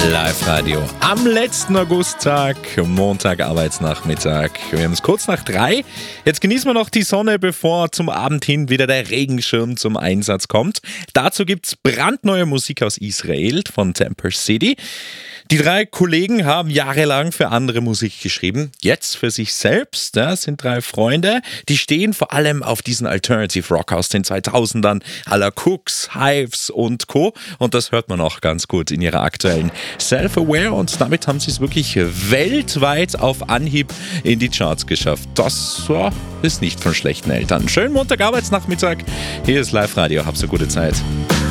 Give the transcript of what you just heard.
Live-Radio am letzten Augusttag, Montag, Arbeitsnachmittag. Wir haben es kurz nach 3. Jetzt genießen wir noch die Sonne, bevor zum Abend hin wieder der Regenschirm zum Einsatz kommt. Dazu gibt es brandneue Musik aus Israel von Temper City. Die 3 Kollegen haben jahrelang für andere Musik geschrieben, jetzt für sich selbst. Das sind 3 Freunde, die stehen vor allem auf diesen Alternative Rock aus den 2000ern, à la Cooks, Hives und Co. Und das hört man auch ganz gut in ihrer aktuellen Self-Aware, und damit haben sie es wirklich weltweit auf Anhieb in die Charts geschafft. Das ist nicht von schlechten Eltern. Schönen Montag, Arbeitsnachmittag. Hier ist Live-Radio. Habt eine gute Zeit.